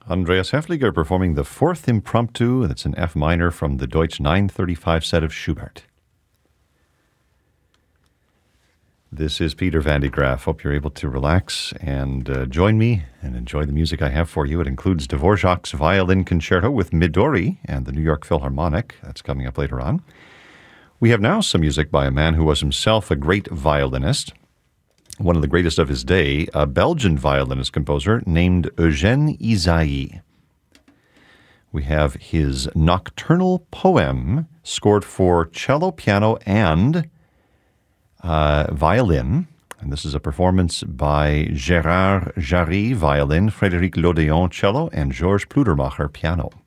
Andreas Hefliger performing the fourth impromptu, that's an F minor from the Deutsch 935 set of Schubert. This is Peter Van de Graaff. Hope you're able to relax and join me and enjoy the music I have for you. It includes Dvorak's Violin Concerto with Midori and the New York Philharmonic. That's coming up later on. We have now some music by a man who was himself a great violinist, one of the greatest of his day, a Belgian violinist-composer named Eugène Ysaÿe. We have his Nocturnal Poem, scored for cello, piano, and violin. And this is a performance by Gérard Jarry, violin, Frédéric Lodéon, cello, and Georges Pludermacher, piano.